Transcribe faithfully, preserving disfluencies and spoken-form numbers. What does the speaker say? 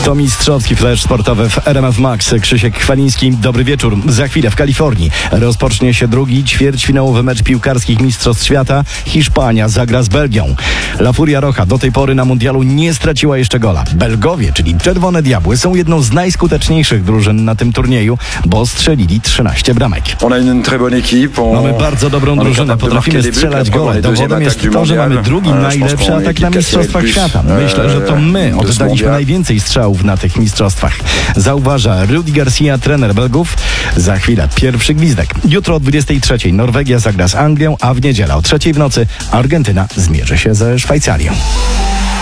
To mistrzowski flash sportowy w R M F Max. Krzysiek Chwaliński, dobry wieczór. Za chwilę w Kalifornii rozpocznie się drugi ćwierćfinałowy mecz piłkarskich Mistrzostw Świata. Hiszpania zagra z Belgią. La Furia Roja do tej pory na mundialu nie straciła jeszcze gola. Belgowie, czyli Czerwone Diabły, są jedną z najskuteczniejszych drużyn na tym turnieju, bo strzelili trzynaście bramek. Mamy bardzo dobrą drużynę, potrafimy strzelać gole. Dowodem jest to, że mamy drugi najlepszy atak na Mistrzostwach Świata. Myślę, że to my oddaliśmy najwięcej strzałów na tych mistrzostwach. Zauważa Rudi Garcia, trener Belgów. Za chwilę pierwszy gwizdek. Jutro o dwudziestej trzeciej Norwegia zagra z Anglią, a w niedzielę o trzeciej w nocy Argentyna zmierzy się ze Szwajcarią.